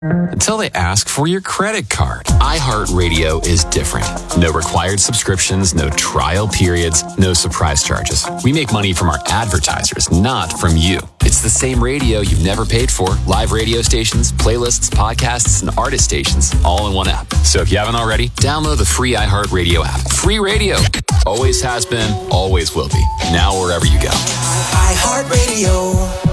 Until they ask for your credit card. iHeartRadio is different. No required subscriptions, no trial periods, no surprise charges. We make money from our advertisers, not from you. It's the same radio you've never paid for. Live radio stations, playlists, podcasts, and artist stations, all in one app. So if you haven't already, download the free iHeartRadio app. Free radio. Always has been, always will be. Now wherever you go. iHeartRadio.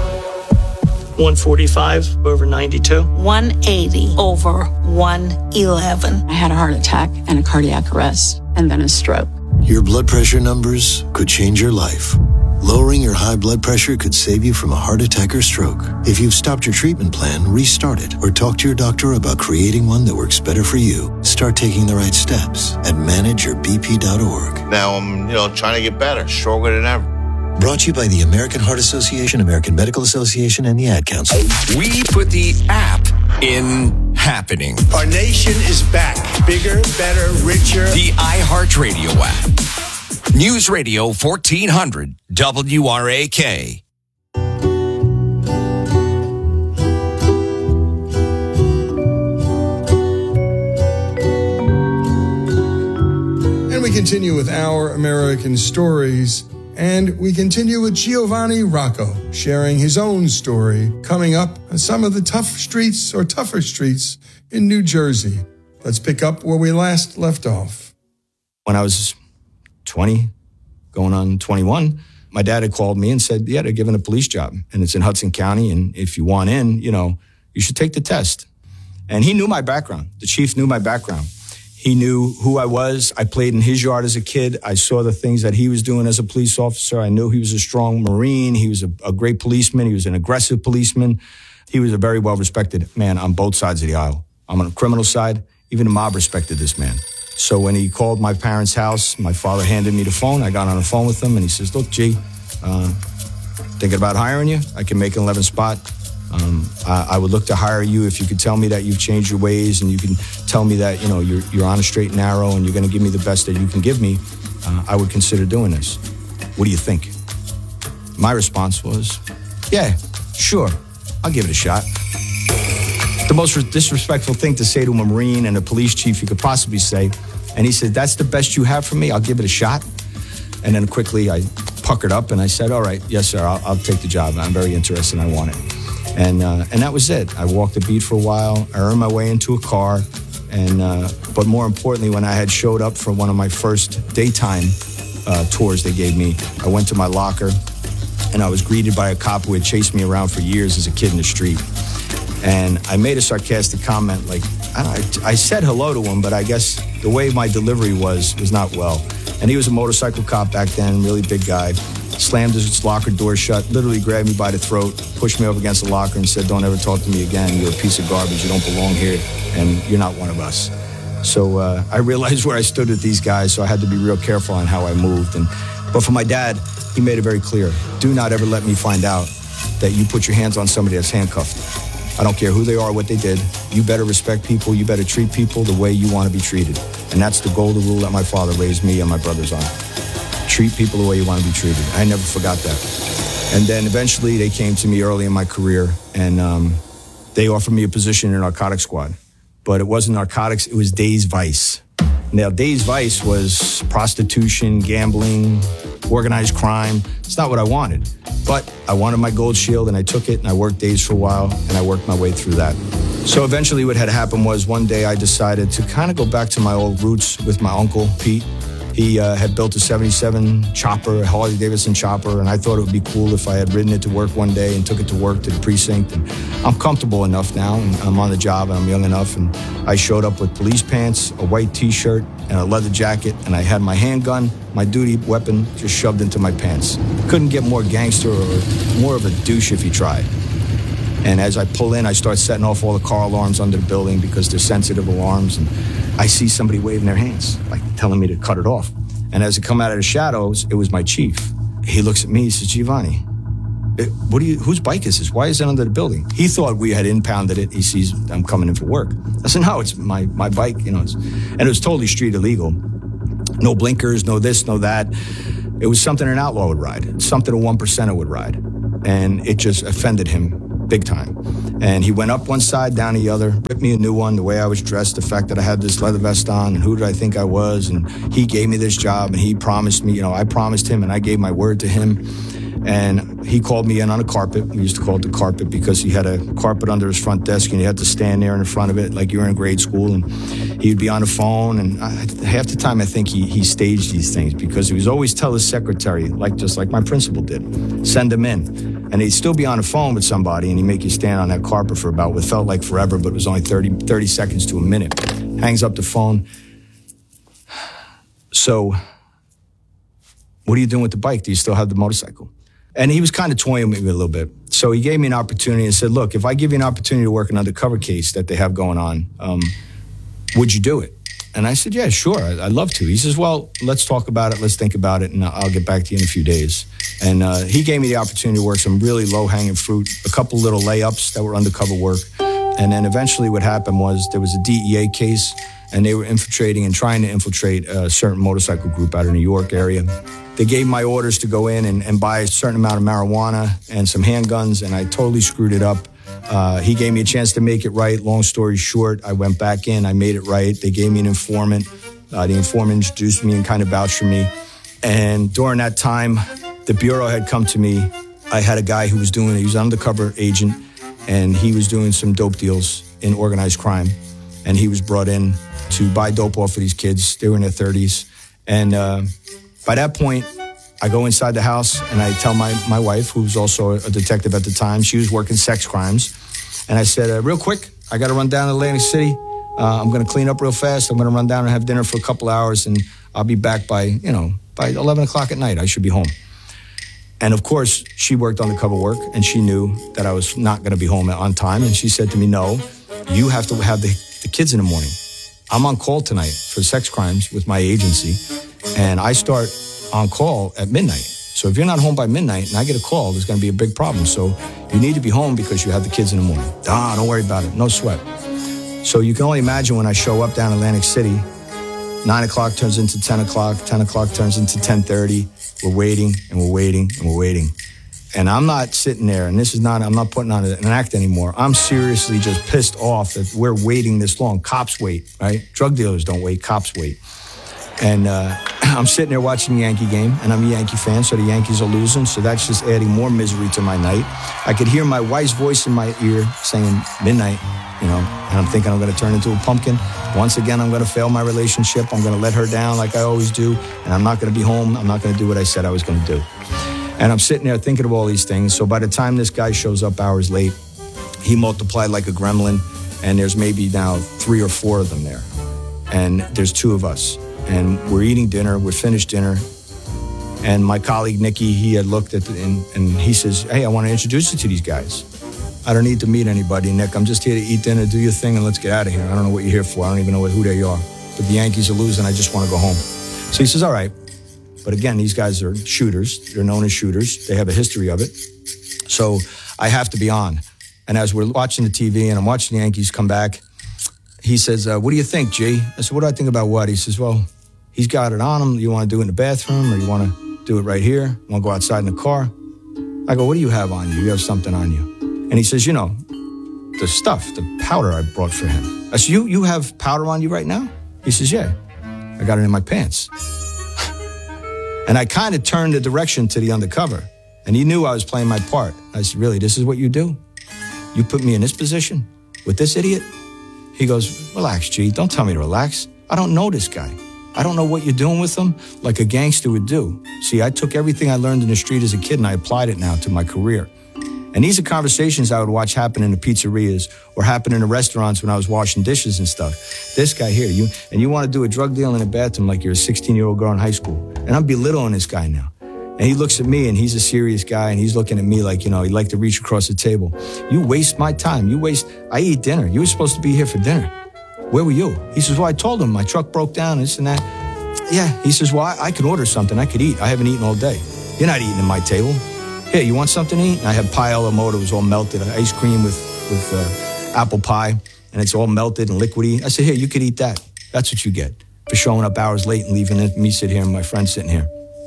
145 over 92. 180 over 111. I had a heart attack and a cardiac arrest and then a stroke. Your blood pressure numbers could change your life. Lowering your high blood pressure could save you from a heart attack or stroke. If you've stopped your treatment plan, restart it or talk to your doctor about creating one that works better for you. Start taking the right steps at manageyourbp.org. Now I'm, trying to get better, stronger than ever. Brought to you by the American Heart Association, American Medical Association, and the Ad Council. We put the app in happening. Our nation is back. Bigger, better, richer. The iHeartRadio app. News Radio 1400 WRAK. And we continue with Our American Stories. And we continue with Giovanni Rocco sharing his own story coming up on some of the tough streets or tougher streets in New Jersey. Let's pick up where we last left off. When I was 20, going on 21, my dad had called me and said, yeah, they're giving a police job and it's in Hudson County. And if you want in, you should take the test. And he knew my background. The chief knew my background. He knew who I was. I played in his yard as a kid. I saw the things that he was doing as a police officer. I knew he was a strong Marine. He was a great policeman. He was an aggressive policeman. He was a very well-respected man on both sides of the aisle. I'm on the criminal side. Even the mob respected this man. So when he called my parents' house, my father handed me the phone. I got on the phone with him, and he says, look, G, thinking about hiring you? I can make an 11 spot. I would look to hire you if you could tell me that you've changed your ways and you can tell me that, you're on a straight and narrow and you're going to give me the best that you can give me. I would consider doing this. What do you think? My response was, yeah, sure. I'll give it a shot. The most disrespectful thing to say to a Marine and a police chief you could possibly say. And he said, that's the best you have for me? I'll give it a shot. And then quickly I puckered up and I said, all right, yes, sir, I'll take the job. I'm very interested and I want it. And that was it. I walked the beat for a while. I earned my way into a car. But more importantly, when I had showed up for one of my first daytime tours they gave me, I went to my locker and I was greeted by a cop who had chased me around for years as a kid in the street. And I made a sarcastic comment, like, I said hello to him, but I guess the way my delivery was not well. And he was a motorcycle cop back then, really big guy. Slammed his locker door shut, literally grabbed me by the throat, pushed me up against the locker and said, don't ever talk to me again. You're a piece of garbage. You don't belong here, and you're not one of us. So I realized where I stood with these guys, so I had to be real careful on how I moved. But for my dad, he made it very clear. Do not ever let me find out that you put your hands on somebody that's handcuffed. I don't care who they are, what they did. You better respect people. You better treat people the way you want to be treated. And that's the golden rule that my father raised me and my brothers on. Treat people the way you want to be treated. I never forgot that. And then eventually they came to me early in my career and they offered me a position in a narcotics squad. But it wasn't narcotics, it was Days Vice. Now, Days Vice was prostitution, gambling, organized crime. It's not what I wanted. But I wanted my gold shield and I took it and I worked days for a while and I worked my way through that. So eventually what had happened was one day I decided to kind of go back to my old roots with my uncle, Pete. He had built a 77 chopper, a Harley-Davidson chopper, and I thought it would be cool if I had ridden it to work one day and took it to work to the precinct. And I'm comfortable enough now, and I'm on the job, and I'm young enough, and I showed up with police pants, a white T-shirt, and a leather jacket, and I had my handgun, my duty weapon, just shoved into my pants. Couldn't get more gangster or more of a douche if you tried. And as I pull in, I start setting off all the car alarms under the building because they're sensitive alarms, and I see somebody waving their hands, like telling me to cut it off. And as I come out of the shadows, it was my chief. He looks at me, he says, Giovanni, whose bike is this? Why is it under the building? He thought we had impounded it. He sees I'm coming in for work. I said, no, it's my bike, and it was totally street illegal. No blinkers, no this, no that. It was something an outlaw would ride, something a 1%er would ride. And it just offended him big time. And he went up one side, down the other, ripped me a new one, the way I was dressed, the fact that I had this leather vest on, and who did I think I was? And he gave me this job, and he promised me, I promised him, and I gave my word to him. And he called me in on a carpet. We used to call it the carpet because he had a carpet under his front desk, and you had to stand there in front of it like you were in grade school. And he'd be on the phone, and half the time I think he staged these things because he was always tell his secretary, just like my principal did, send him in. And he'd still be on the phone with somebody, and he'd make you stand on that carpet for about what felt like forever, but it was only 30 seconds to a minute. Hangs up the phone. So, what are you doing with the bike? Do you still have the motorcycle? And he was kind of toying with me a little bit. So he gave me an opportunity and said, look, if I give you an opportunity to work an undercover case that they have going on, would you do it? And I said, yeah, sure, I'd love to. He says, well, let's talk about it, let's think about it, and I'll get back to you in a few days. And he gave me the opportunity to work some really low-hanging fruit, a couple little layups that were undercover work. And then eventually what happened was there was a DEA case, and they were infiltrating and trying to infiltrate a certain motorcycle group out of the New York area. They gave my orders to go in and buy a certain amount of marijuana and some handguns, and I totally screwed it up. He gave me a chance to make it right. Long story short, I went back in, I made it right. They gave me an informant. The informant introduced me and kind of vouched for me. And during that time, the Bureau had come to me. I had a guy who was he was an undercover agent, and he was doing some dope deals in organized crime. And he was brought in to buy dope off of these kids. They were in their 30s. And by that point, I go inside the house and I tell my wife, who was also a detective at the time, she was working sex crimes. And I said, real quick, I got to run down to Atlantic City. I'm going to clean up real fast. I'm going to run down and have dinner for a couple hours, and I'll be back by 11 o'clock at night. I should be home. And of course, she worked undercover work, and she knew that I was not going to be home on time. And she said to me, no, you have to have the kids in the morning. I'm on call tonight for sex crimes with my agency, and I start on call at midnight. So if you're not home by midnight and I get a call, there's going to be a big problem. So you need to be home because you have the kids in the morning. Don't worry about it. No sweat. So you can only imagine when I show up down Atlantic City, 9 o'clock turns into 10 o'clock, 10 o'clock turns into 10:30. We're waiting and we're waiting and we're waiting. And I'm not sitting there, and I'm not putting on an act anymore. I'm seriously just pissed off that we're waiting this long. Cops wait, right? Drug dealers don't wait, cops wait. And I'm sitting there watching the Yankee game, and I'm a Yankee fan, so the Yankees are losing, so that's just adding more misery to my night. I could hear my wife's voice in my ear saying midnight, and I'm thinking I'm going to turn into a pumpkin. Once again, I'm going to fail my relationship. I'm going to let her down like I always do, and I'm not going to be home. I'm not going to do what I said I was going to do. And I'm sitting there thinking of all these things. So by the time this guy shows up hours late, he multiplied like a gremlin, and there's maybe now 3 or 4 of them there. And there's 2 of us. And we're eating dinner, we're finished dinner. And my colleague, Nicky, he had looked at and he says, hey, I want to introduce you to these guys. I don't need to meet anybody, Nick. I'm just here to eat dinner, do your thing, and let's get out of here. I don't know what you're here for. I don't even know who they are. But the Yankees are losing. I just want to go home. So he says, all right. But again, these guys are shooters. They're known as shooters. They have a history of it. So I have to be on. And as we're watching the TV and I'm watching the Yankees come back, he says, what do you think, G? I said, what do I think about what? He says, well, he's got it on him. You want to do it in the bathroom, or you want to do it right here? You want to go outside in the car? I go, what do you have on you? You have something on you. And he says, the stuff, the powder I brought for him. I said, you have powder on you right now? He says, yeah. I got it in my pants. And I kind of turned the direction to the undercover. And he knew I was playing my part. I said, really, this is what you do? You put me in this position with this idiot? He goes, relax, G. Don't tell me to relax. I don't know this guy. I don't know what you're doing with him like a gangster would do. See, I took everything I learned in the street as a kid and I applied it now to my career. And these are conversations I would watch happen in the pizzerias or happen in the restaurants when I was washing dishes and stuff. This guy here, you want to do a drug deal in a bathroom like you're a 16-year-old girl in high school. And I'm belittling this guy now. And he looks at me, and he's a serious guy, and he's looking at me like, he'd like to reach across the table. You waste my time. I eat dinner. You were supposed to be here for dinner. Where were you? He says, well, I told him my truck broke down, this and that. Yeah. He says, well, I could order something. I could eat. I haven't eaten all day. You're not eating at my table. Here, you want something to eat? And I had pie a la mode. It was all melted. Ice cream with apple pie, and it's all melted and liquidy. I said, here, you could eat that. That's what you get for showing up hours late and leaving me sit here and my friend sitting here.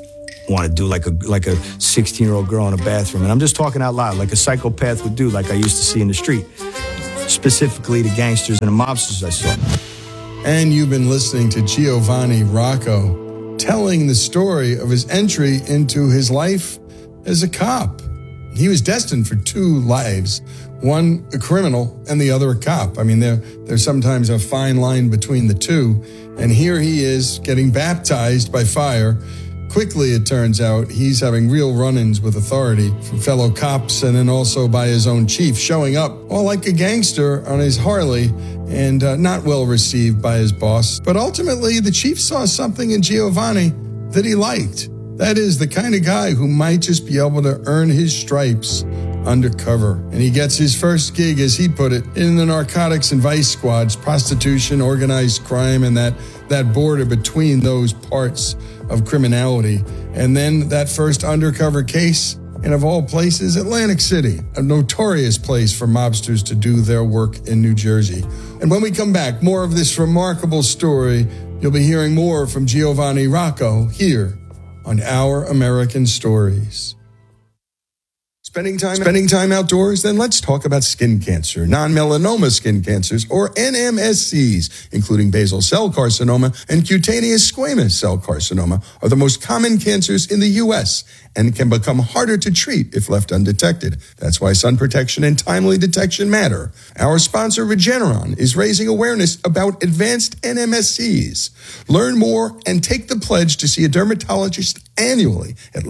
want to do like a 16-year-old girl in a bathroom. And I'm just talking out loud, like a psychopath would do, like I used to see in the street. Specifically the gangsters and the mobsters I saw. And you've been listening to Giovanni Rocco telling the story of his entry into his life as a cop. He was destined for two lives, one a criminal and the other a cop. I mean, there's sometimes a fine line between the two. And here he is getting baptized by fire. Quickly, it turns out, he's having real run-ins with authority from fellow cops and then also by his own chief, showing up all like a gangster on his Harley and not well received by his boss. But ultimately, the chief saw something in Giovanni that he liked. That is the kind of guy who might just be able to earn his stripes undercover. And he gets his first gig, as he put it, in the narcotics and vice squads, prostitution, organized crime, and that border between those parts of criminality. And then that first undercover case, and of all places, Atlantic City, a notorious place for mobsters to do their work in New Jersey. And when we come back, more of this remarkable story. You'll be hearing more from Giovanni Rocco here on Our American Stories. Spending time outdoors? Then let's talk about skin cancer. Non-melanoma skin cancers, or NMSCs, including basal cell carcinoma and cutaneous squamous cell carcinoma, are the most common cancers in the U.S. and can become harder to treat if left undetected. That's why sun protection and timely detection matter. Our sponsor, Regeneron, is raising awareness about advanced NMSCs. Learn more and take the pledge to see a dermatologist annually at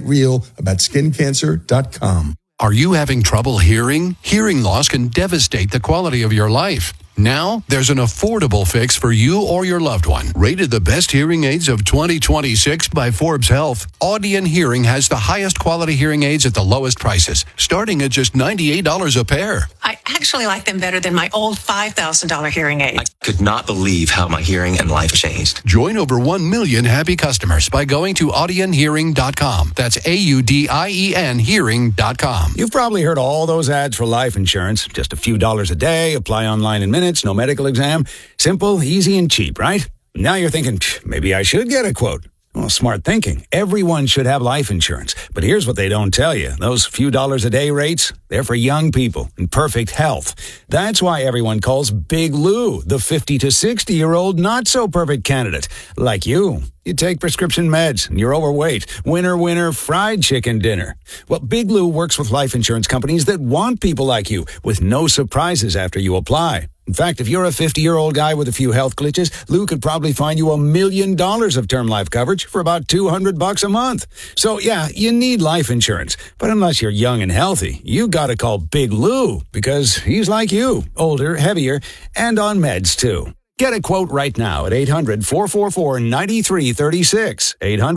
letsgetrealaboutSkinCancer.com. Are you having trouble hearing? Hearing loss can devastate the quality of your life. Now, there's an affordable fix for you or your loved one. Rated the best hearing aids of 2026 by Forbes Health, Audion Hearing has the highest quality hearing aids at the lowest prices, starting at just $98 a pair. I actually like them better than my old $5,000 hearing aid. I could not believe how my hearing and life changed. Join over 1 million happy customers by going to audionhearing.com. That's AUDIEN hearing.com. You've probably heard all those ads for life insurance. Just a few dollars a day, apply online in minutes, no medical exam. Simple, easy, and cheap, right? Now you're thinking, maybe I should get a quote. Well, smart thinking. Everyone should have life insurance. But here's what they don't tell you. Those few dollars a day rates, they're for young people in perfect health. That's why everyone calls Big Lou the 50 to 60-year-old not-so-perfect candidate. Like you. You take prescription meds, and you're overweight. Winner, fried chicken dinner. Well, Big Lou works with life insurance companies that want people like you, with no surprises after you apply. In fact, if you're a 50-year-old guy with a few health glitches, Lou could probably find you $1 million of term life coverage for about $200 a month. So, yeah, you need life insurance. But unless you're young and healthy, you gotta call Big Lou, because he's like you, older, heavier, and on meds, too. Get a quote right now at 800-444-9336,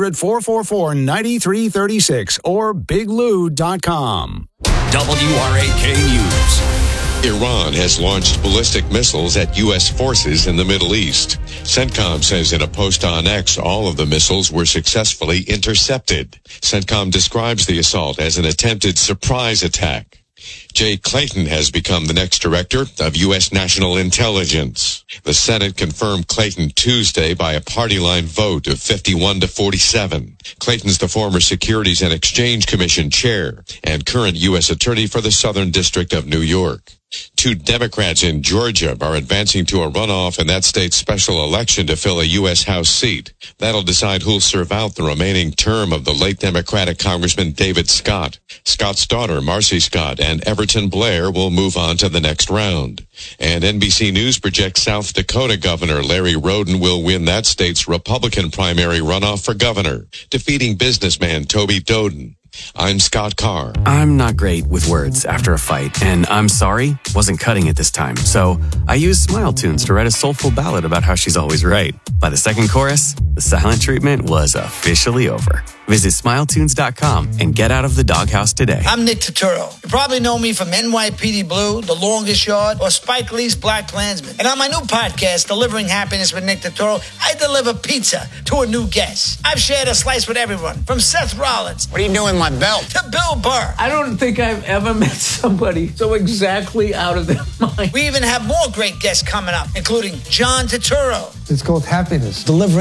800-444-9336, or biglou.com. WRAK News. Iran has launched ballistic missiles at U.S. forces in the Middle East. CENTCOM says in a post on X, all of the missiles were successfully intercepted. CENTCOM describes the assault as an attempted surprise attack. Jay Clayton has become the next director of U.S. National Intelligence. The Senate confirmed Clayton Tuesday by a party-line vote of 51 to 47. Clayton's the former Securities and Exchange Commission chair and current U.S. Attorney for the Southern District of New York. Two Democrats in Georgia are advancing to a runoff in that state's special election to fill a U.S. House seat. That'll decide who'll serve out the remaining term of the late Democratic Congressman David Scott. Scott's daughter, Marcy Scott, and Everton Blair will move on to the next round. And NBC News projects South Dakota Governor Larry Roden will win that state's Republican primary runoff for governor, defeating businessman Toby Doden. I'm Scott Carr. I'm not great with words after a fight, and I'm sorry wasn't cutting it this time. So I used Smile Tunes to write a soulful ballad about how she's always right. By the second chorus, the silent treatment was officially over. Visit SmileTunes.com and get out of the doghouse today. I'm Nick Turturro. You probably know me from NYPD Blue, The Longest Yard, or Spike Lee's Black Klansman. And on my new podcast, Delivering Happiness with Nick Turturro, I deliver pizza to a new guest. I've shared a slice with everyone, from Seth Rollins. What are you doing with my belt? To Bill Burr. I don't think I've ever met somebody so exactly out of their mind. We even have more great guests coming up, including John Turturro. It's called Happiness. Delivering Happiness.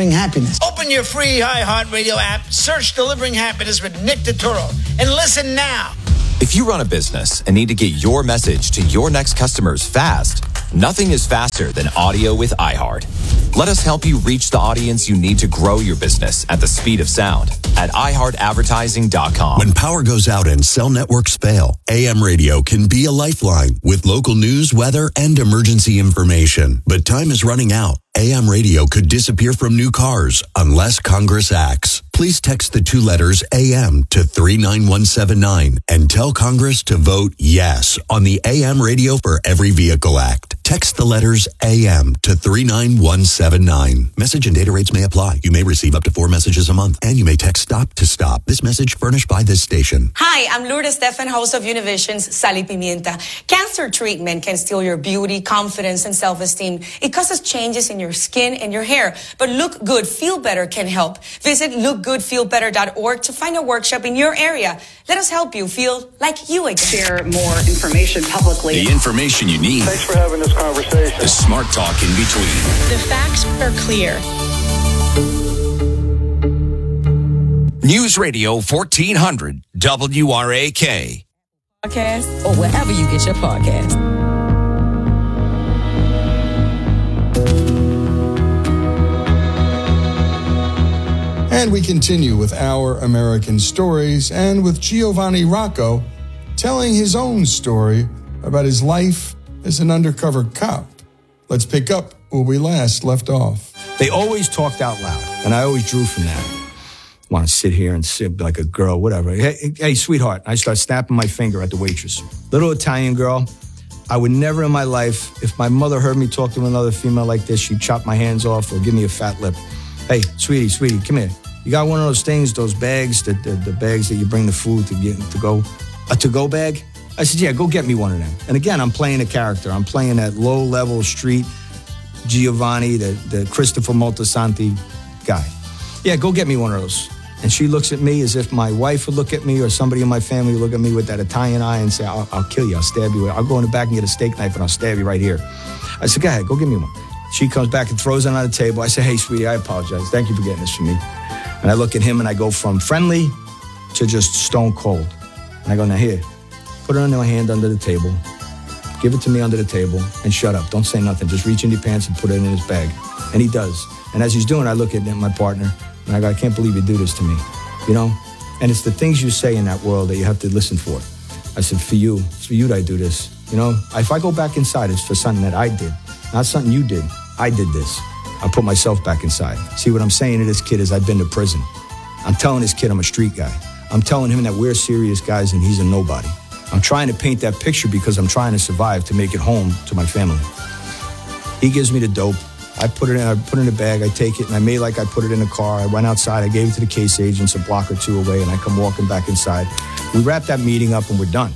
happiness. Open your free iHeartRadio app, search Delivering Happiness with Nick Turturro, and listen now. If you run a business and need to get your message to your next customers fast, nothing is faster than audio with iHeart. Let us help you reach the audience you need to grow your business at the speed of sound at iHeartAdvertising.com. When power goes out and cell networks fail, AM radio can be a lifeline with local news, weather, and emergency information. But time is running out. AM radio could disappear from new cars unless Congress acts. Please text the 2 letters AM to 39179 and tell Congress to vote yes on the AM Radio for Every Vehicle Act. Text the letters AM to 39179. Message and data rates may apply. You may receive up to 4 messages a month, and you may text STOP to STOP. This message furnished by this station. Hi, I'm Lourdes Stefan, host of Univision's Sal y Pimienta. Cancer treatment can steal your beauty, confidence, and self-esteem. It causes changes in your skin and your hair. But Look Good, Feel Better can help. Visit lookgoodfeelbetter.org to find a workshop in your area. Let us help you feel like you again. Share more information publicly. The information you need. Thanks for having this conversation. The smart talk in between. The facts are clear. News Radio 1400 WRAK. Podcast or wherever you get your podcast. And we continue with Our American Stories and with Giovanni Rocco telling his own story about his life as an undercover cop. Let's pick up where we last left off. They always talked out loud, and I always drew from that. Want to sit here and sit like a girl, whatever. Hey, sweetheart. I start snapping my finger at the waitress. Little Italian girl. I would never in my life, if my mother heard me talk to another female like this, she'd chop my hands off or give me a fat lip. Hey, sweetie, come here. You got one of those things, those bags, the bags that you bring the food to go, a to-go bag? I said, yeah, go get me one of them. And again, I'm playing a character. I'm playing that low-level street Giovanni, the Christopher Moltisanti guy. Yeah, go get me one of those. And she looks at me as if my wife would look at me or somebody in my family would look at me with that Italian eye and say, I'll kill you, I'll stab you. I'll go in the back and get a steak knife and I'll stab you right here. I said, go ahead, go get me one. She comes back and throws it on the table. I say, hey, sweetie, I apologize. Thank you for getting this for me. And I look at him and I go from friendly to just stone cold. And I go, now here, put it on your hand under the table. Give it to me under the table and shut up. Don't say nothing. Just reach in your pants and put it in his bag. And he does. And as he's doing it, I look at my partner and I go, I can't believe you do this to me. You know? And it's the things you say in that world that you have to listen for. I said, it's for you that I do this. You know, if I go back inside, it's for something that I did, not something you did. I did this. I put myself back inside. See, what I'm saying to this kid is I've been to prison. I'm telling this kid I'm a street guy. I'm telling him that we're serious guys and he's a nobody. I'm trying to paint that picture because I'm trying to survive to make it home to my family. He gives me the dope. I put it in a bag, I take it, and I made like I put it in a car. I went outside, I gave it to the case agents a block or two away, and I come walking back inside. We wrap that meeting up and we're done.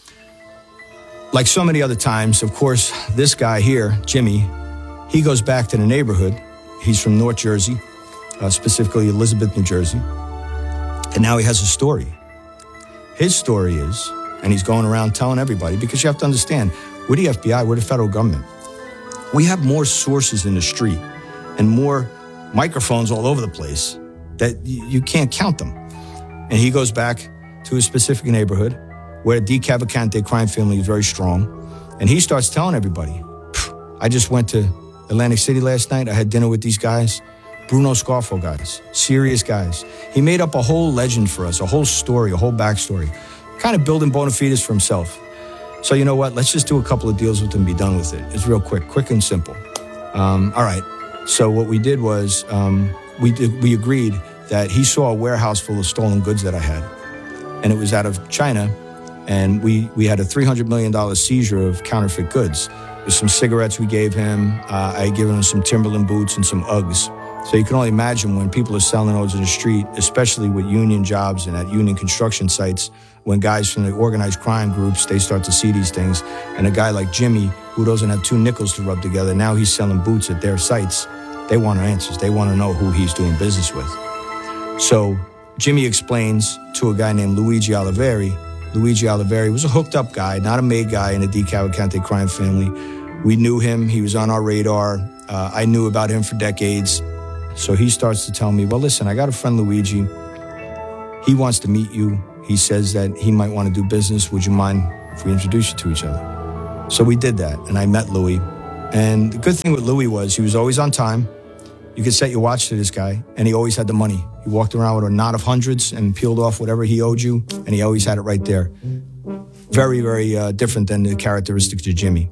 Like so many other times, of course, this guy here, Jimmy, he goes back to the neighborhood. He's from North Jersey, specifically Elizabeth, New Jersey. And now he has a story. His story is, and he's going around telling everybody, because you have to understand, we're the FBI, we're the federal government. We have more sources in the street and more microphones all over the place that you can't count them. And he goes back to a specific neighborhood where the Cavalcante crime family is very strong. And he starts telling everybody, I just went to Atlantic City last night. I had dinner with these guys, Bruno Scarfo guys, serious guys. He made up a whole legend for us, a whole story, a whole backstory, kind of building bona fides for himself. So you know what? Let's just do a couple of deals with him and be done with it. It's real quick and simple. All right. So what we did was we agreed that he saw a warehouse full of stolen goods that I had, and it was out of China, and we had a $300 million seizure of counterfeit goods. There's some cigarettes we gave him. I had given him some Timberland boots and some Uggs. So you can only imagine when people are selling those in the street, especially with union jobs and at union construction sites, when guys from the organized crime groups, they start to see these things. And a guy like Jimmy, who doesn't have two nickels to rub together, now he's selling boots at their sites. They want answers. They want to know who he's doing business with. So Jimmy explains to a guy named Luigi Oliveri. Luigi Oliveri was a hooked up guy, not a made guy in the Cavalcante crime family. We knew him. He was on our radar. I knew about him for decades. So he starts to tell me, well, listen, I got a friend, Luigi. He wants to meet you. He says that he might want to do business. Would you mind if we introduce you to each other? So we did that, and I met Louis. And the good thing with Louis was he was always on time. You could set your watch to this guy, and he always had the money. He walked around with a knot of hundreds and peeled off whatever he owed you, and he always had it right there. Very, very different than the characteristics of Jimmy.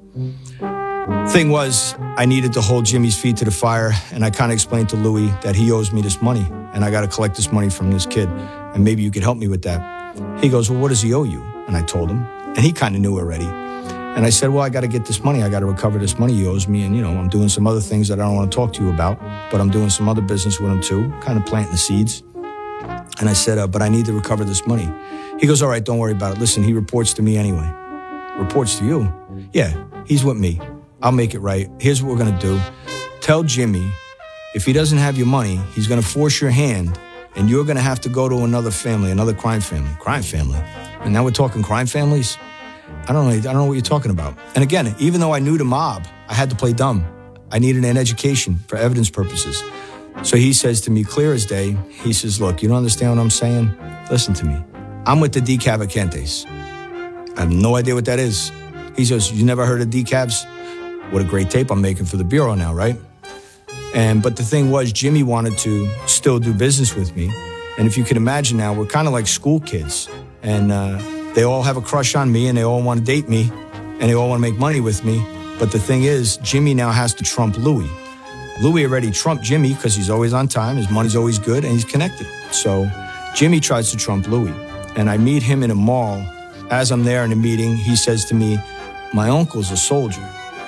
Thing was, I needed to hold Jimmy's feet to the fire, and I kind of explained to Louis that he owes me this money, and I got to collect this money from this kid, and maybe you could help me with that. He goes, well, what does he owe you? And I told him, and he kind of knew already. And I said, well, I got to get this money. I got to recover this money he owes me, and, I'm doing some other things that I don't want to talk to you about, but I'm doing some other business with him too, kind of planting the seeds. And I said, but I need to recover this money. He goes, all right, don't worry about it. Listen, he reports to me anyway. Reports to you? Yeah, he's with me. I'll make it right. Here's what we're going to do. Tell Jimmy, if he doesn't have your money, he's going to force your hand, and you're going to have to go to another family, another crime family. Crime family? And now we're talking crime families? I don't know what you're talking about. And again, even though I knew the mob, I had to play dumb. I needed an education for evidence purposes. So he says to me, clear as day, he says, look, you don't understand what I'm saying? Listen to me. I'm with the Decavalcantes. I have no idea what that is. He says, you never heard of decabs? What a great tape I'm making for the Bureau now, right? But the thing was, Jimmy wanted to still do business with me. And if you can imagine now, we're kind of like school kids. And they all have a crush on me, and they all want to date me, and they all want to make money with me. But the thing is, Jimmy now has to trump Louis. Louis already trumped Jimmy because he's always on time, his money's always good, and he's connected. So Jimmy tries to trump Louis. And I meet him in a mall. As I'm there in a meeting, he says to me, my uncle's a soldier.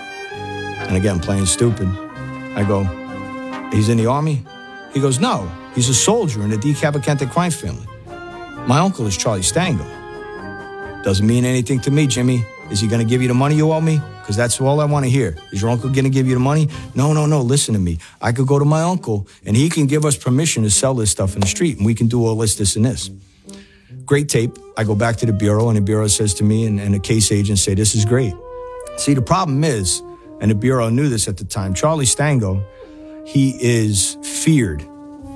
And again, playing stupid. I go, he's in the army? He goes, no, he's a soldier in the Decavalcante crime family. My uncle is Charlie Stango. Doesn't mean anything to me, Jimmy. Is he going to give you the money you owe me? Because that's all I want to hear. Is your uncle going to give you the money? No, listen to me. I could go to my uncle, and he can give us permission to sell this stuff in the street, and we can do all this, and this. Great tape. I go back to the Bureau, and the Bureau says to me, and the case agents say, this is great. See, the problem is, and the Bureau knew this at the time, Charlie Stango, he is feared.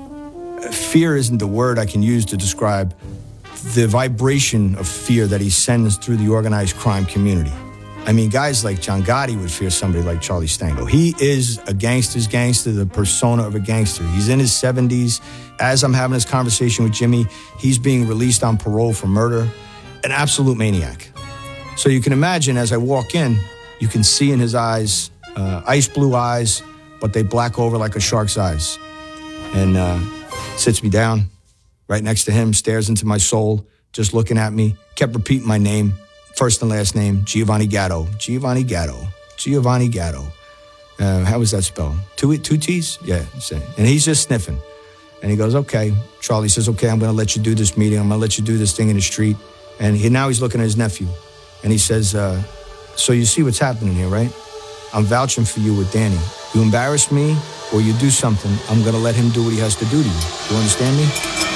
Fear isn't the word I can use to describe the vibration of fear that he sends through the organized crime community. I mean, guys like John Gotti would fear somebody like Charlie Stango. He is a gangster's gangster, the persona of a gangster. He's in his 70s. As I'm having this conversation with Jimmy, he's being released on parole for murder. An absolute maniac. So you can imagine, as I walk in, you can see in his eyes, ice blue eyes, but they black over like a shark's eyes. And sits me down right next to him, stares into my soul, just looking at me, kept repeating my name, first and last name, Giovanni Gatto. Giovanni Gatto. Giovanni Gatto. How was that spelled? Two T's? Yeah. And he's just sniffing. And he goes, okay. Charlie says, okay, I'm going to let you do this meeting. I'm going to let you do this thing in the street. And now he's looking at his nephew. And he says, so you see what's happening here, right? I'm vouching for you with Danny. You embarrass me or you do something, I'm going to let him do what he has to do to you. You understand me?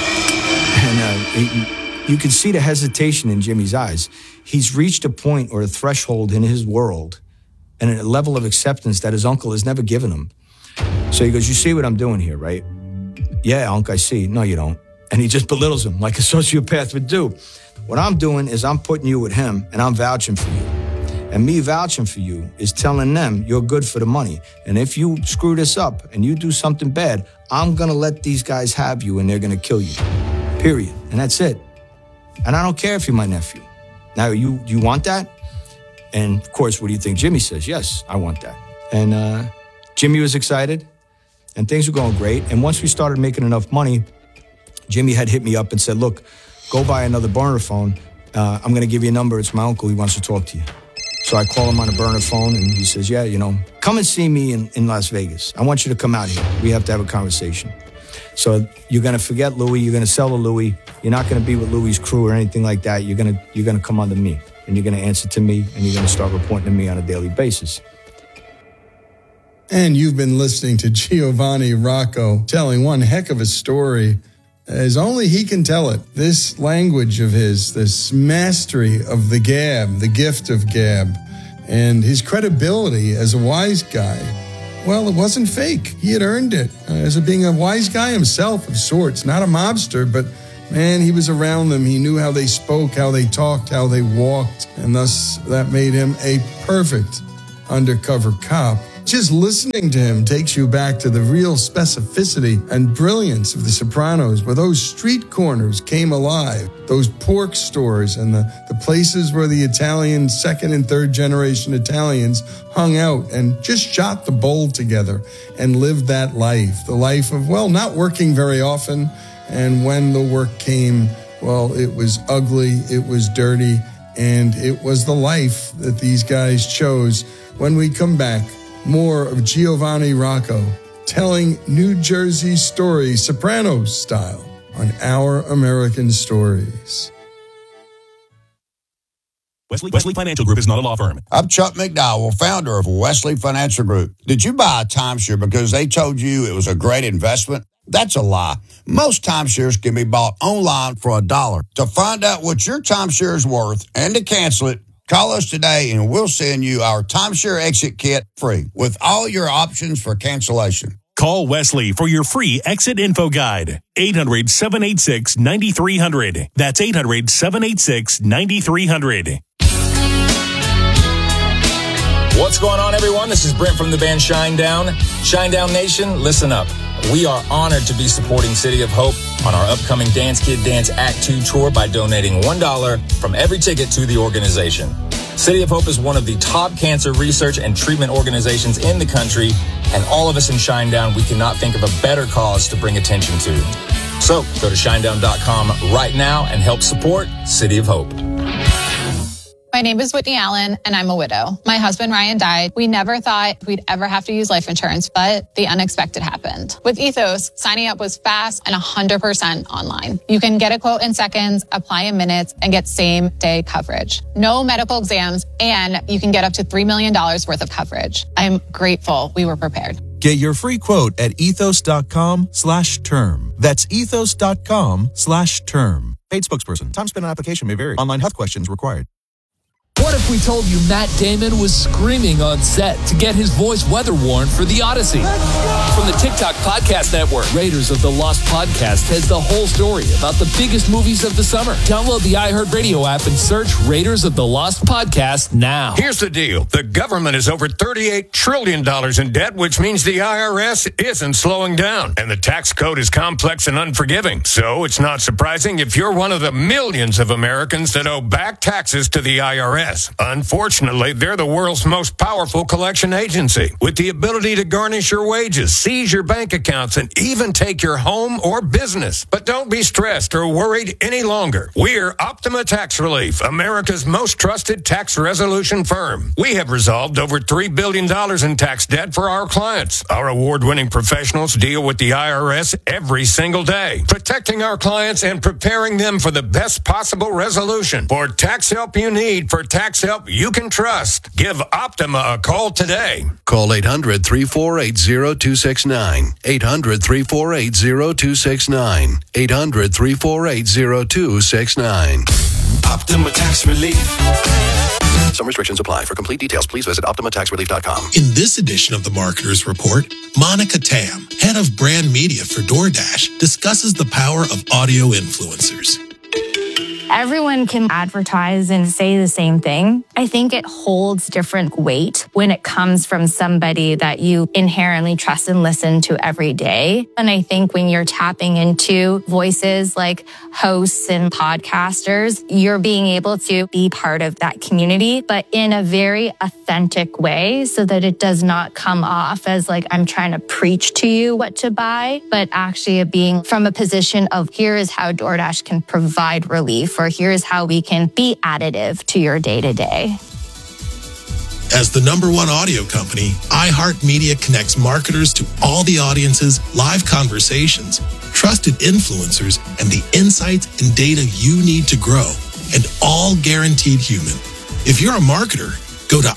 And you can see the hesitation in Jimmy's eyes. He's reached a point or a threshold in his world and a level of acceptance that his uncle has never given him. So he goes, you see what I'm doing here, right? Yeah, Unc, I see. No, you don't. And he just belittles him like a sociopath would do. What I'm doing is I'm putting you with him and I'm vouching for you. And me vouching for you is telling them you're good for the money. And if you screw this up and you do something bad, I'm going to let these guys have you and they're going to kill you. Period. And that's it. And I don't care if you're my nephew. Now, you want that? And, of course, what do you think Jimmy says? Yes, I want that. And Jimmy was excited, and things were going great. And once we started making enough money, Jimmy had hit me up and said, look, go buy another burner phone. I'm going to give you a number. It's my uncle. He wants to talk to you. So I call him on a burner phone, and he says, yeah, come and see me in Las Vegas. I want you to come out here. We have to have a conversation. So you're going to forget Louis. You're going to sell to Louis. You're not going to be with Louis' crew or anything like that. You're going to come under me, and you're going to answer to me, and you're going to start reporting to me on a daily basis. And you've been listening to Giovanni Rocco telling one heck of a story as only he can tell it. This language of his, this mastery of the gab, the gift of gab, and his credibility as a wise guy well, it wasn't fake. He had earned it as being a wise guy himself of sorts, not a mobster, but man, he was around them. He knew how they spoke, how they talked, how they walked, and thus that made him a perfect undercover cop. Just listening to him takes you back to the real specificity and brilliance of The Sopranos, where those street corners came alive, those pork stores and the places where the Italian, second and third generation Italians hung out and just shot the bowl together and lived that life, the life of, well, not working very often. And when the work came, well, it was ugly, it was dirty, and it was the life that these guys chose. When we come back, more of Giovanni Rocco telling New Jersey stories, Sopranos style, on Our American Stories. Wesley Financial Group is not a law firm. I'm Chuck McDowell, founder of Wesley Financial Group. Did you buy a timeshare because they told you it was a great investment? That's a lie. Most timeshares can be bought online for $1. To find out what your timeshare is worth and to cancel it, call us today and we'll send you our timeshare exit kit free with all your options for cancellation. Call Wesley for your free exit info guide. 800-786-9300. That's 800-786-9300. What's going on, everyone? This is Brent from the band Shinedown. Shinedown Nation, listen up. We are honored to be supporting City of Hope on our upcoming Dance Kid Dance Act 2 tour by donating $1 from every ticket to the organization. City of Hope is one of the top cancer research and treatment organizations in the country, and all of us in Shinedown, we cannot think of a better cause to bring attention to. So go to shinedown.com right now and help support City of Hope. My name is Whitney Allen, and I'm a widow. My husband, Ryan, died. We never thought we'd ever have to use life insurance, but the unexpected happened. With Ethos, signing up was fast and 100% online. You can get a quote in seconds, apply in minutes, and get same-day coverage. No medical exams, and you can get up to $3 million worth of coverage. I'm grateful we were prepared. Get your free quote at ethos.com/term. That's ethos.com/term. Paid spokesperson. Time spent on application may vary. Online health questions required. What if we told you Matt Damon was screaming on set to get his voice weather-worn for The Odyssey? From the TikTok Podcast Network, Raiders of the Lost Podcast has the whole story about the biggest movies of the summer. Download the iHeartRadio app and search Raiders of the Lost Podcast now. Here's the deal. The government is over $38 trillion in debt, which means the IRS isn't slowing down. And the tax code is complex and unforgiving. So it's not surprising if you're one of the millions of Americans that owe back taxes to the IRS. Unfortunately, they're the world's most powerful collection agency with the ability to garnish your wages, seize your bank accounts, and even take your home or business. But don't be stressed or worried any longer. We're Optima Tax Relief, America's most trusted tax resolution firm. We have resolved over $3 billion in tax debt for our clients. Our award-winning professionals deal with the IRS every single day, protecting our clients and preparing them for the best possible resolution. For tax help you need, for tax help you can trust. Give Optima a call today. Call 800-348-0269. 800-348-0269. 800-348-0269. Optima Tax Relief. Some restrictions apply. For complete details, please visit OptimaTaxRelief.com. In this edition of the Marketer's Report, Monica Tam, head of brand media for DoorDash, discusses the power of audio influencers. Everyone can advertise and say the same thing. I think it holds different weight when it comes from somebody that you inherently trust and listen to every day. And I think when you're tapping into voices like hosts and podcasters, you're being able to be part of that community, but in a very authentic way so that it does not come off as like I'm trying to preach to you what to buy, but actually being from a position of here is how DoorDash can provide relief, or here's how we can be additive to your day-to-day. As the #1 audio company, iHeartMedia connects marketers to all the audiences, live conversations, trusted influencers, and the insights and data you need to grow, and all guaranteed human. If you're a marketer, go to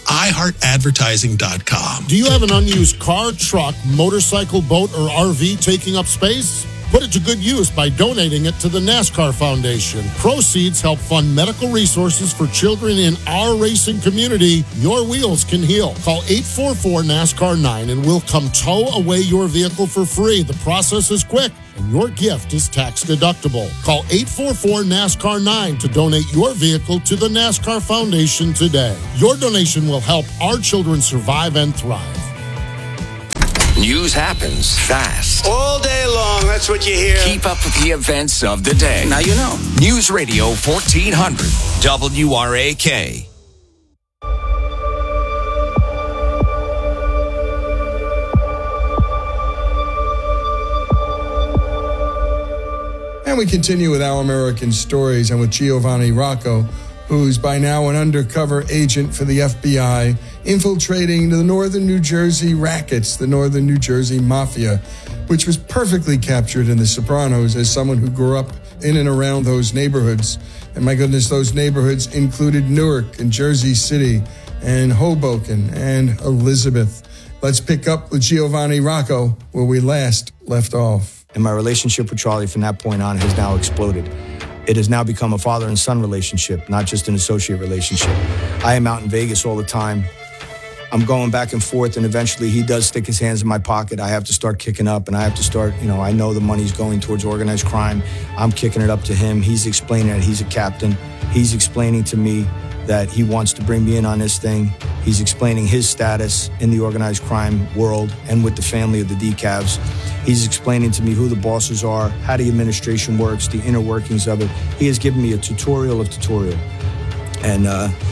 iHeartAdvertising.com. Do you have an unused car, truck, motorcycle, boat, or RV taking up space? Put it to good use by donating it to the NASCAR Foundation. Proceeds help fund medical resources for children in our racing community. Your wheels can heal. Call 844-NASCAR-9 and we'll come tow away your vehicle for free. The process is quick and your gift is tax deductible. Call 844-NASCAR-9 to donate your vehicle to the NASCAR Foundation today. Your donation will help our children survive and thrive. News happens fast. All day long, that's what you hear. Keep up with the events of the day. Now you know. News Radio 1400, WRAK. And we continue with Our American Stories and with Giovanni Rocco, who's by now an undercover agent for the FBI, infiltrating the northern New Jersey rackets, the northern New Jersey mafia, which was perfectly captured in The Sopranos as someone who grew up in and around those neighborhoods. And my goodness, those neighborhoods included Newark and Jersey City and Hoboken and Elizabeth. Let's pick up with Giovanni Rocco where we last left off. And my relationship with Charlie from that point on has now exploded. It has now become a father and son relationship, not just an associate relationship. I am out in Vegas all the time. I'm going back and forth, and eventually he does stick his hands in my pocket. I have to start kicking up, and I have to start, I know the money's going towards organized crime. I'm kicking it up to him. He's explaining that he's a captain. He's explaining to me that he wants to bring me in on this thing. He's explaining his status in the organized crime world and with the family of the decavs. He's explaining to me who the bosses are, how the administration works, the inner workings of it. He has given me a tutorial of tutorial. And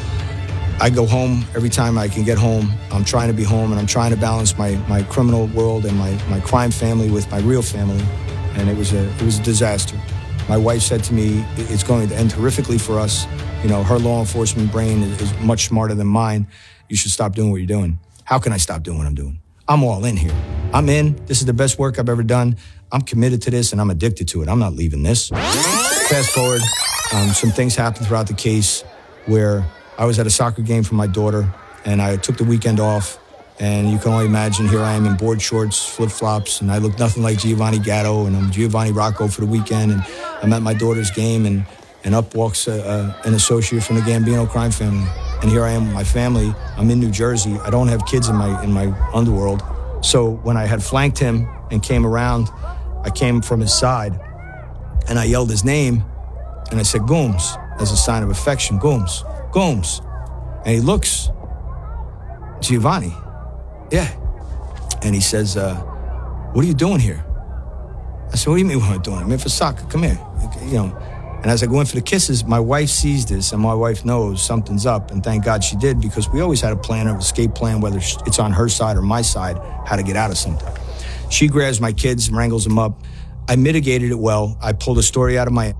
I go home every time I can get home. I'm trying to be home, and I'm trying to balance my criminal world and my crime family with my real family. And it was a disaster. My wife said to me, it's going to end horrifically for us. Her law enforcement brain is much smarter than mine. You should stop doing what you're doing. How can I stop doing what I'm doing? I'm all in here. I'm in. This is the best work I've ever done. I'm committed to this, and I'm addicted to it. I'm not leaving this. Fast forward, some things happened throughout the case where I was at a soccer game for my daughter, and I took the weekend off. And you can only imagine, here I am in board shorts, flip-flops, and I look nothing like Giovanni Gatto, and I'm Giovanni Rocco for the weekend. And I'm at my daughter's game, and up walks an associate from the Gambino crime family. And here I am with my family. I'm in New Jersey. I don't have kids in my underworld. So when I had flanked him and came around, I came from his side, and I yelled his name, and I said, Gooms, as a sign of affection, Gooms, Gooms. And he looks, Giovanni. Yeah. And he says, what are you doing here? I said, what do you mean what am I doing? I'm in for soccer. Come here. And as I go in for the kisses, my wife sees this, and my wife knows something's up. And thank God she did, because we always had a plan, an escape plan, whether it's on her side or my side, how to get out of something. She grabs my kids and wrangles them up. I mitigated it well. I pulled a story out of my...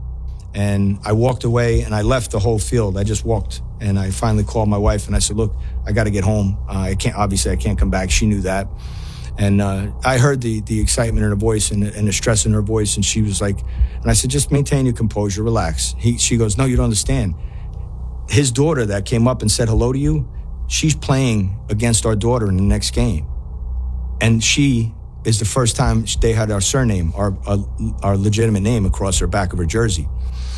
And I walked away, and I left the whole field. I just walked, and I finally called my wife, and I said, look, I got to get home. I can't come back. She knew that. And I heard the excitement in her voice and the stress in her voice, and she was like, and I said, just maintain your composure, relax. She goes, no, you don't understand. His daughter that came up and said hello to you, she's playing against our daughter in the next game. And she is the first time they had our surname, our legitimate name across her back of her jersey.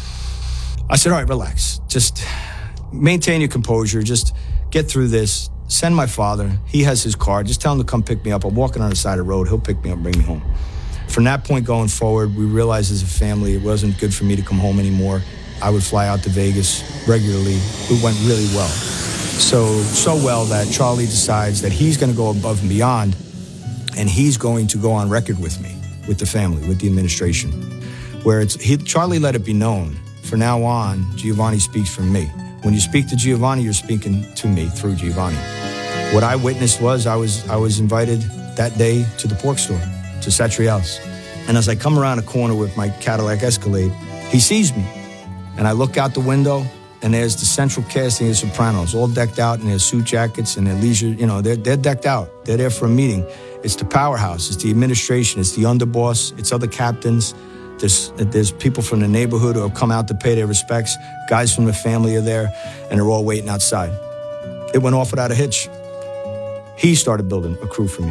I said, all right, relax. Just maintain your composure. Just get through this. Send my father. He has his car. Just tell him to come pick me up. I'm walking on the side of the road. He'll pick me up and bring me home. From that point going forward, we realized as a family it wasn't good for me to come home anymore. I would fly out to Vegas regularly. It went really well. So well that Charlie decides that he's going to go above and beyond, and he's going to go on record with me, with the family, with the administration, where Charlie let it be known. From now on, Giovanni speaks for me. When you speak to Giovanni, you're speaking to me through Giovanni. What I witnessed was I was invited that day to the pork store, to Satriel's. And as I come around a corner with my Cadillac Escalade, he sees me. And I look out the window, and there's the central casting of Sopranos, all decked out in their suit jackets and their leisure. They're decked out. They're there for a meeting. It's the powerhouse. It's the administration. It's the underboss. It's other captains. There's people from the neighborhood who have come out to pay their respects. Guys from the family are there, and they're all waiting outside. It went off without a hitch. He started building a crew for me.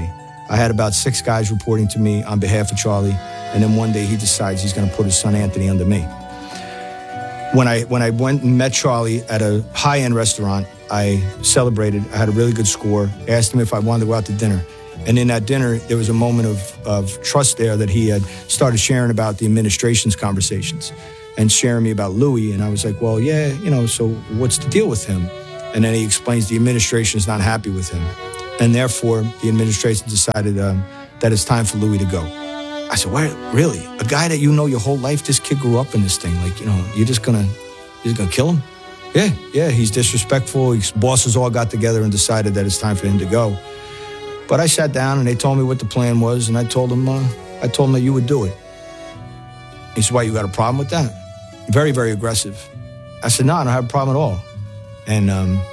I had about 6 guys reporting to me on behalf of Charlie. And then one day he decides he's going to put his son Anthony under me. When I went and met Charlie at a high-end restaurant, I celebrated. I had a really good score. Asked him if I wanted to go out to dinner. And in that dinner, there was a moment of trust there that he had started sharing about the administration's conversations and sharing me about Louis. And I was like, well, yeah, so what's the deal with him? And then he explains the administration is not happy with him. And therefore, the administration decided that it's time for Louis to go. I said, "What? Really? A guy that you know your whole life? This kid grew up in this thing. Like, you're just gonna kill him?" Yeah. He's disrespectful. His bosses all got together and decided that it's time for him to go. But I sat down and they told me what the plan was, and I told them that you would do it. He said, "Why? You got a problem with that?" Very, very aggressive. I said, "No, I don't have a problem at all." And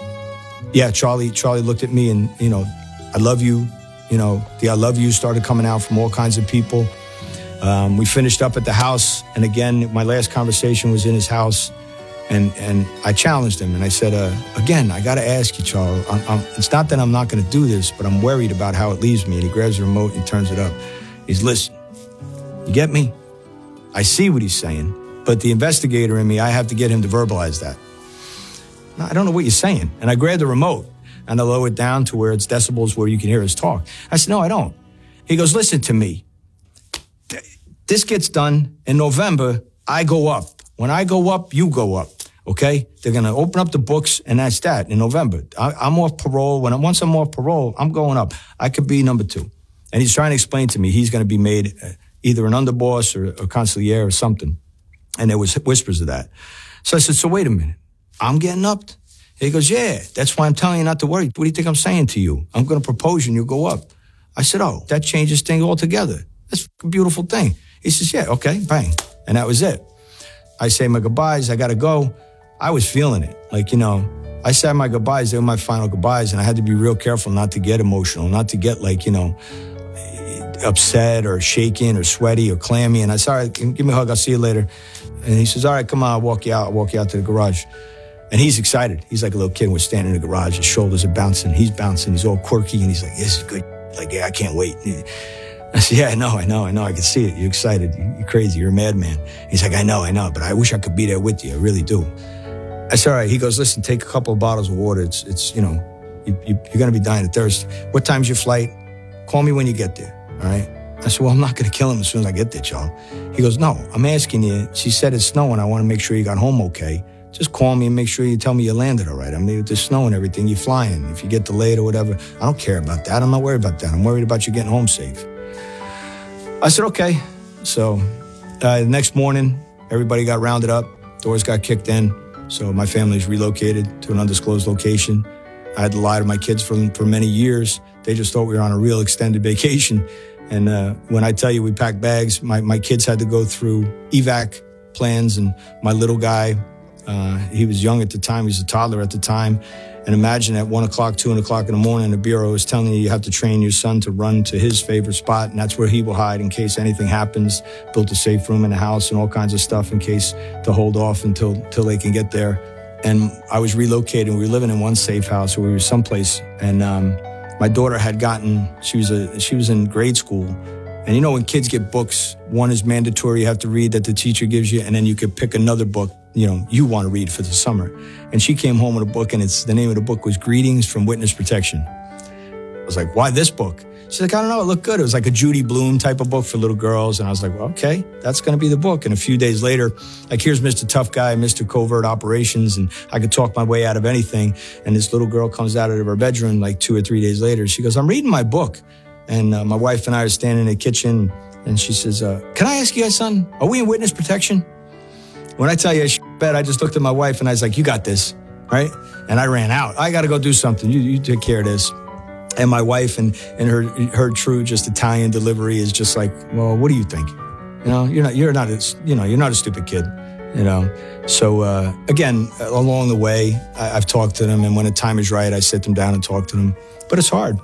Charlie looked at me and I love you. The I love you started coming out from all kinds of people. We finished up at the house. And again, my last conversation was in his house. And I challenged him. And I said, again, I got to ask you, Charles. It's not that I'm not going to do this, but I'm worried about how it leaves me. And he grabs the remote and turns it up. He's, "Listen, you get me? I see what he's saying. But the investigator in me, I have to get him to verbalize that." "No, I don't know what you're saying." And I grabbed the remote. And I lower it down to where it's decibels where you can hear us talk. I said, "No, I don't." He goes, "Listen to me. This gets done in November. I go up. When I go up, you go up. Okay? They're going to open up the books, and that's that in November. I'm off parole. Once I'm off parole, I'm going up. I could be number 2. And he's trying to explain to me he's going to be made either an underboss or a consigliere or something. And there was whispers of that. So I said, "So wait a minute. I'm getting upped?" He goes, "Yeah, that's why I'm telling you not to worry. What do you think I'm saying to you? I'm going to propose you and you go up." I said, "Oh, that changes things altogether. That's a beautiful thing." He says, "Yeah, okay, bang." And that was it. I say my goodbyes. I got to go. I was feeling it. I said my goodbyes. They were my final goodbyes. And I had to be real careful not to get emotional, not to get upset or shaken or sweaty or clammy. And I said, "All right, give me a hug. I'll see you later." And he says, "All right, come on, I'll walk you out. I'll walk you out to the garage." And he's excited. He's like a little kid. We're standing in the garage. His shoulders are bouncing. He's bouncing. He's all quirky. And he's like, "This is good. Yeah, I can't wait." I said, "Yeah, I know. I can see it. You're excited. You're crazy. You're a madman." He's like, I know. But I wish I could be there with you. I really do." I said, "All right." He goes, "Listen, take a couple of bottles of water. It's you're going to be dying of thirst. What time's your flight? Call me when you get there. All right?" I said, "Well, I'm not going to kill him as soon as I get there, Charles." He goes, "No, I'm asking you. She said it's snowing. I want to make sure you got home okay. Just call me and make sure you tell me you landed all right. I mean, with the snow and everything, you're flying. If you get delayed or whatever, I don't care about that. I'm not worried about that. I'm worried about you getting home safe." I said, "Okay." So the next morning, everybody got rounded up. Doors got kicked in. So my family's relocated to an undisclosed location. I had to lie to my kids for many years. They just thought we were on a real extended vacation. And when I tell you we packed bags, my kids had to go through evac plans. And my little guy, he was young at the time. He was a toddler at the time. And imagine at 1 o'clock, 2 o'clock in the morning, the Bureau is telling you have to train your son to run to his favorite spot. And that's where he will hide in case anything happens. Built a safe room in the house and all kinds of stuff in case to hold off until they can get there. And I was relocated. We were living in one safe house where we were someplace. And my daughter had gotten, she was in grade school. And when kids get books, one is mandatory, you have to read that the teacher gives you, and then you could pick another book, you want to read for the summer. And she came home with a book, and the name of the book was Greetings from Witness Protection. I was like, "Why this book?" She's like, "I don't know, it looked good." It was like a Judy Blume type of book for little girls. And I was like, well, okay, that's going to be the book. And a few days later, here's Mr. Tough Guy, Mr. Covert Operations, and I could talk my way out of anything. And this little girl comes out of her bedroom 2 or 3 days later. She goes, "I'm reading my book." And my wife and I are standing in the kitchen, and she says, "Can I ask you guys, son, are we in witness protection?" When I tell you I just looked at my wife and I was like, "You got this," right? And I ran out. "I got to go do something. You take care of this." And my wife and her true just Italian delivery is just like, "Well, what do you think? You're not a stupid kid." So again, along the way, I've talked to them, and when the time is right, I sit them down and talk to them. But it's hard.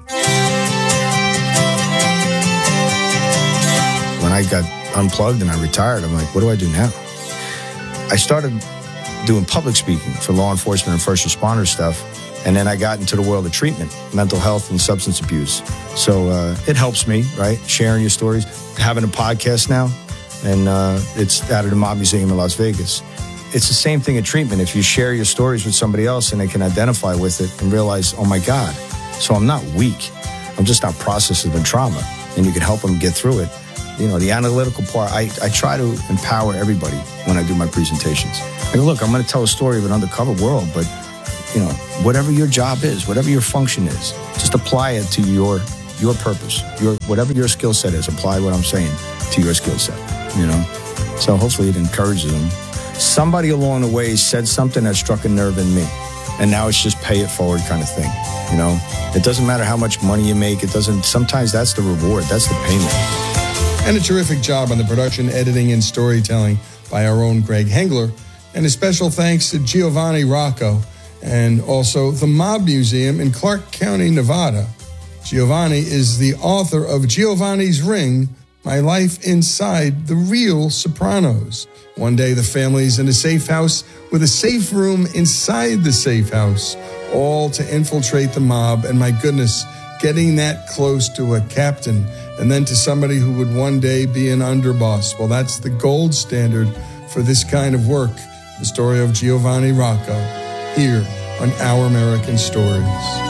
When I got unplugged and I retired, I'm like, what do I do now? I started doing public speaking for law enforcement and first responder stuff. And then I got into the world of treatment, mental health and substance abuse. So it helps me, right? Sharing your stories, having a podcast now, and it's out of the Mob Museum in Las Vegas. It's the same thing in treatment. If you share your stories with somebody else and they can identify with it and realize, oh my God, so I'm not weak. I'm just not processing the trauma. And you can help them get through it. You know, the analytical part, I try to empower everybody when I do my presentations. I go, look, I'm going to tell a story of an undercover world, but, you know, whatever your job is, whatever your function is, just apply it to your purpose. Whatever your skill set is, apply what I'm saying to your skill set, you know? So hopefully it encourages them. Somebody along the way said something that struck a nerve in me, and now it's just pay it forward kind of thing, you know? It doesn't matter how much money you make. Sometimes that's the reward. That's the payment. And a terrific job on the production, editing, and storytelling by our own Greg Hengler. And a special thanks to Giovanni Rocco and also the Mob Museum in Clark County, Nevada. Giovanni is the author of Giovanni's Ring, My Life Inside the Real Sopranos. One day the family's in a safe house with a safe room inside the safe house, all to infiltrate the mob. And my goodness, getting that close to a captain and then to somebody who would one day be an underboss. Well, that's the gold standard for this kind of work. The story of Giovanni Rocco here on Our American Stories.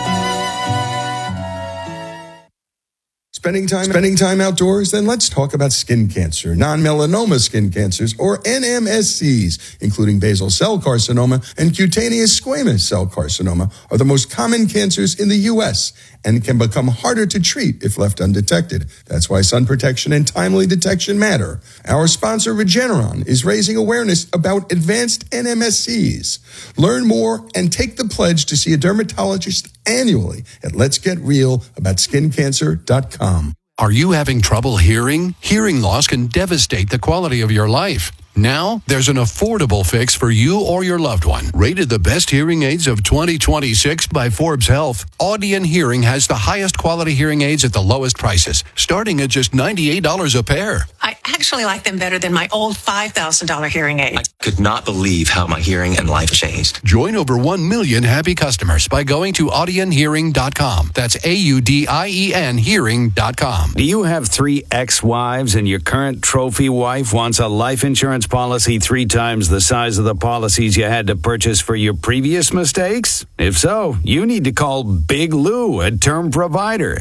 Spending time outdoors? Then let's talk about skin cancer. Non-melanoma skin cancers, or NMSCs, including basal cell carcinoma and cutaneous squamous cell carcinoma, are the most common cancers in the U.S. and can become harder to treat if left undetected. That's why sun protection and timely detection matter. Our sponsor, Regeneron, is raising awareness about advanced NMSCs. Learn more and take the pledge to see a dermatologist annually at letsgetrealaboutSkinCancer.com. Are you having trouble hearing? Hearing loss can devastate the quality of your life. Now, there's an affordable fix for you or your loved one. Rated the best hearing aids of 2026 by Forbes Health, Audion Hearing has the highest quality hearing aids at the lowest prices, starting at just $98 a pair. I actually like them better than my old $5,000 hearing aid. I could not believe how my hearing and life changed. Join over 1 million happy customers by going to audionhearing.com. That's AUDIEN hearing.com. Do you have 3 ex-wives and your current trophy wife wants a life insurance policy 3 times the size of the policies you had to purchase for your previous mistakes? If so, you need to call Big Lou at Term Provider,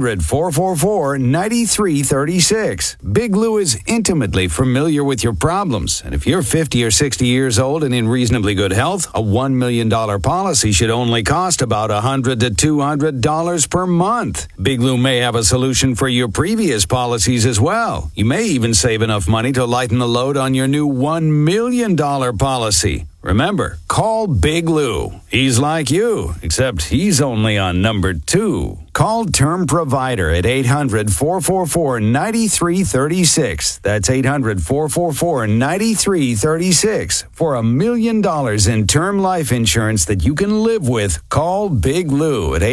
800-444-9336. Big Lou is intimately familiar with your problems, and if you're 50 or 60 years old and in reasonably good health, a $1 million policy should only cost about $100 to $200 per month. Big Lou may have a solution for your previous policies as well. You may even save enough money to lighten the load on your new $1 million policy. Remember, call Big Lou. He's like you, except he's only on number 2. Call Term Provider at 800-444-9336. That's 800-444-9336. For $1 million in term life insurance that you can live with, call Big Lou at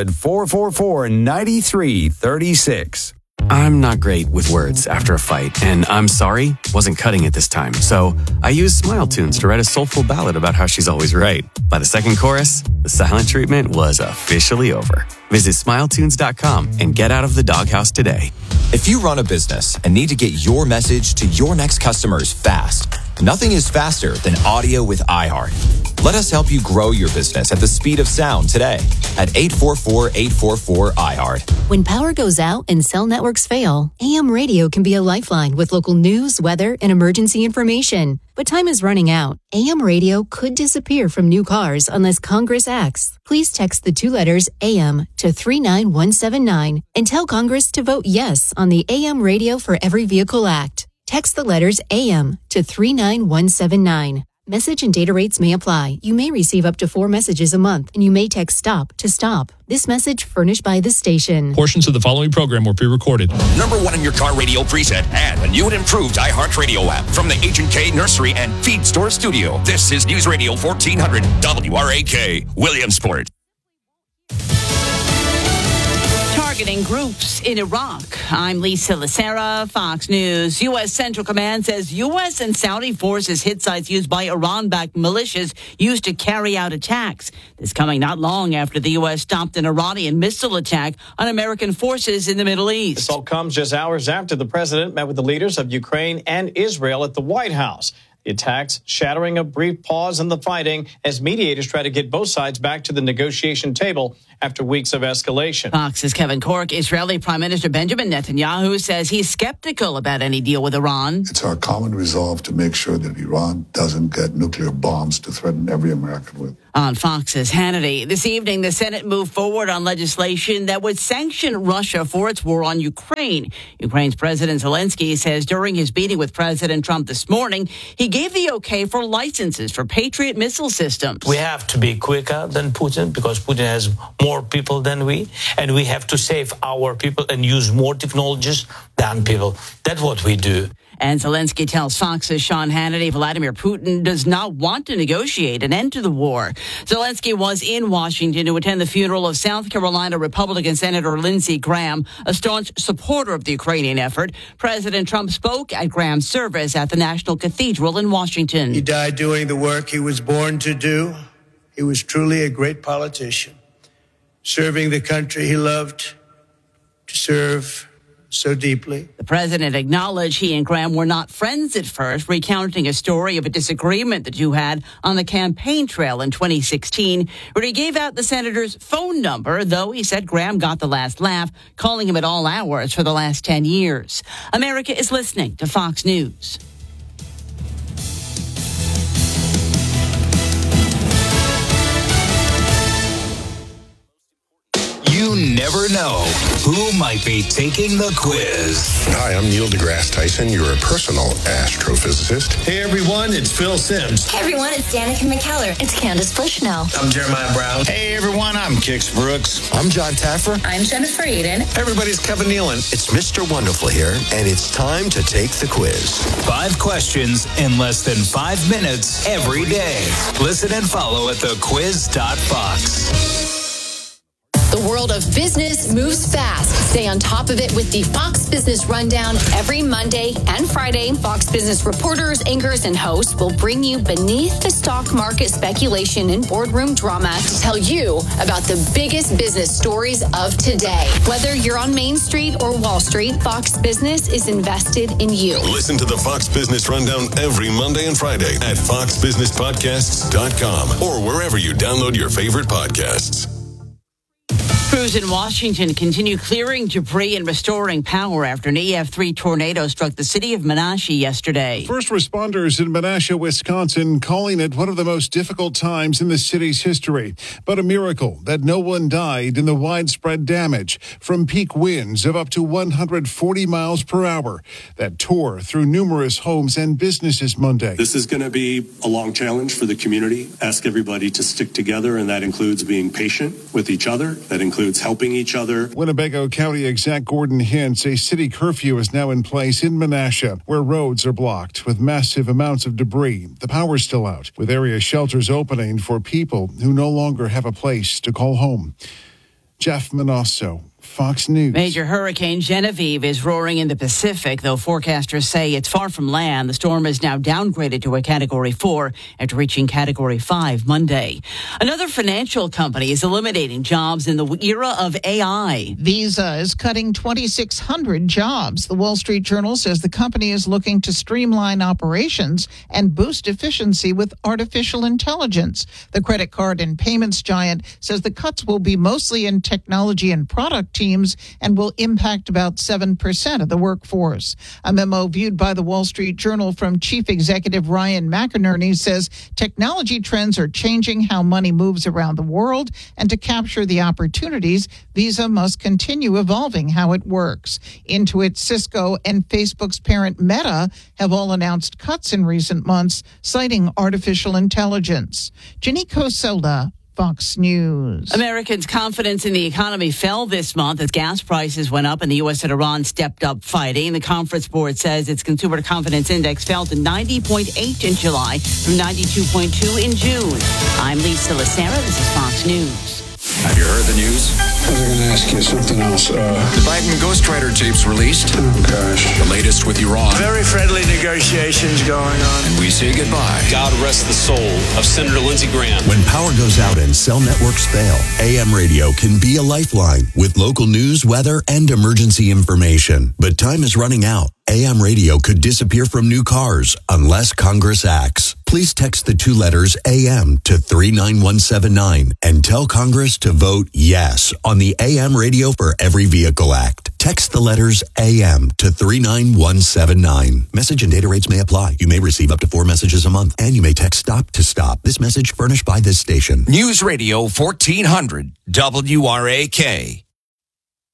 800-444-9336. I'm not great with words after a fight, and I'm sorry wasn't cutting it this time. So I used Smile Tunes to write a soulful ballad about how she's always right. By the second chorus, the silent treatment was officially over. Visit SmileTunes.com and get out of the doghouse today. If you run a business and need to get your message to your next customers fast, nothing is faster than audio with iHeart. Let us help you grow your business at the speed of sound today at 844-844-iHeart. When power goes out and cell networks fail, AM radio can be a lifeline with local news, weather, and emergency information. But time is running out. AM radio could disappear from new cars unless Congress acts. Please text the 2 letters AM to 39179 and tell Congress to vote yes on the AM Radio for Every Vehicle Act. Text the letters AM to 39179. Message and data rates may apply. You may receive up to 4 messages a month, and you may text STOP to stop. This message furnished by the station. Portions of the following program were pre-recorded. Number 1 in your car radio preset and a new and improved iHeartRadio app from the H&K Nursery and Feed Store Studio. This is News Radio 1400 WRAK, Williamsport. targeting groups in Iraq. I'm Lisa Lacera, Fox News. U.S. Central Command says U.S. and Saudi forces hit sites used by Iran-backed militias used to carry out attacks. This coming not long after the U.S. stopped an Iranian missile attack on American forces in the Middle East. This all comes just hours after the president met with the leaders of Ukraine and Israel at the White House. The attacks shattering a brief pause in the fighting as mediators try to get both sides back to the negotiation table after weeks of escalation. Fox's Kevin Corke. Israeli Prime Minister Benjamin Netanyahu says he's skeptical about any deal with Iran. It's our common resolve to make sure that Iran doesn't get nuclear bombs to threaten every American with. On Fox's Hannity, this evening, the Senate moved forward on legislation that would sanction Russia for its war on Ukraine. Ukraine's President Zelensky says during his meeting with President Trump this morning, he gave the okay for licenses for Patriot missile systems. We have to be quicker than Putin because Putin has more people than we, and we have to save our people and use more technologies than people. That's what we do. And Zelensky tells Fox's Sean Hannity Vladimir Putin does not want to negotiate an end to the war. Zelensky was in Washington to attend the funeral of South Carolina Republican Senator Lindsey Graham, a staunch supporter of the Ukrainian effort. President Trump spoke at Graham's service at the National Cathedral in Washington. He died doing the work he was born to do. He was truly a great politician, serving the country he loved to serve so deeply. The president acknowledged he and Graham were not friends at first, recounting a story of a disagreement the two had on the campaign trail in 2016, where he gave out the senator's phone number, though he said Graham got the last laugh, calling him at all hours for the last 10 years. America is listening to Fox News. You never know who might be taking the quiz. Hi, I'm Neil deGrasse Tyson, your personal astrophysicist. Hey everyone, it's Phil Sims. Hey everyone, it's Danica McKellar. It's Candace Bushnell. I'm Jeremiah Brown. Hey everyone, I'm Kix Brooks. I'm John Taffer. I'm Jennifer Aiden. Everybody's Kevin Nealon. It's Mr. Wonderful here, and it's time to take the quiz. 5 questions in less than 5 minutes every day. Listen and follow at thequiz.fox. The world of business moves fast. Stay on top of it with the Fox Business Rundown every Monday and Friday. Fox Business reporters, anchors, and hosts will bring you beneath the stock market speculation and boardroom drama to tell you about the biggest business stories of today. Whether you're on Main Street or Wall Street, Fox Business is invested in you. Listen to the Fox Business Rundown every Monday and Friday at foxbusinesspodcasts.com or wherever you download your favorite podcasts. Crews in Washington continue clearing debris and restoring power after an EF3 tornado struck the city of Menasha yesterday. First responders in Menasha, Wisconsin, calling it one of the most difficult times in the city's history. But a miracle that no one died in the widespread damage from peak winds of up to 140 miles per hour that tore through numerous homes and businesses Monday. This is going to be a long challenge for the community. Ask everybody to stick together, and that includes being patient with each other. That includes helping each other. Winnebago County Exec Gordon hints a city curfew is now in place in Menasha, where roads are blocked with massive amounts of debris. The power's still out, with area shelters opening for people who no longer have a place to call home. Jeff Manasso, Fox News. Major Hurricane Genevieve is roaring in the Pacific, though forecasters say it's far from land. The storm is now downgraded to a Category 4 after reaching Category 5 Monday. Another financial company is eliminating jobs in the era of AI. Visa is cutting 2,600 jobs. The Wall Street Journal says the company is looking to streamline operations and boost efficiency with artificial intelligence. The credit card and payments giant says the cuts will be mostly in technology and product teams and will impact about 7% of the workforce. A memo viewed by the Wall Street Journal from Chief Executive Ryan McInerney says technology trends are changing how money moves around the world, and to capture the opportunities, Visa must continue evolving how it works. Intuit, Cisco, and Facebook's parent Meta have all announced cuts in recent months, citing artificial intelligence. Janiko Soda, Fox News. Americans' confidence in the economy fell this month as gas prices went up and the U.S. and Iran stepped up fighting. The Conference Board says its consumer confidence index fell to 90.8 in July from 92.2 in June. I'm Lisa Lacera. This is Fox News. Have you heard the news? I was going to ask you something else. The Biden ghostwriter tapes released. Oh, gosh. The latest with Iran. Very friendly negotiations going on. And we say goodbye. God rest the soul of Senator Lindsey Graham. When power goes out and cell networks fail, AM radio can be a lifeline with local news, weather, and emergency information. But time is running out. AM radio could disappear from new cars unless Congress acts. Please text the 2 letters AM to 39179 and tell Congress to vote yes on the AM Radio for Every Vehicle Act. Text the letters AM to 39179. Message and data rates may apply. You may receive up to 4 messages a month, and you may text STOP to STOP. This message furnished by this station. News Radio 1400 WRAK.